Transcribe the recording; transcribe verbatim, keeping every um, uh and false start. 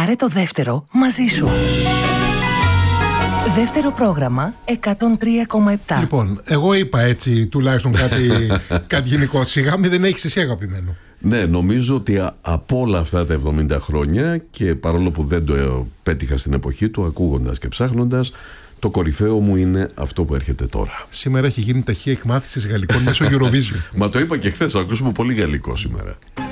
Πάρε το δεύτερο μαζί σου. Δεύτερο πρόγραμμα εκατόν τρία κόμμα επτά. Λοιπόν, εγώ είπα έτσι τουλάχιστον κάτι, κάτι γενικό. Σιγά μη δεν έχεις εσύ αγαπημένο. Ναι, νομίζω ότι από όλα αυτά τα εβδομήντα χρόνια, και παρόλο που δεν το πέτυχα στην εποχή του, ακούγοντας και ψάχνοντας, το κορυφαίο μου είναι αυτό που έρχεται τώρα. Σήμερα έχει γίνει ταχεία εκμάθησης γαλλικών μέσω Eurovision. Μα το είπα και χθες, θα ακούσουμε πολύ γαλλικό σήμερα.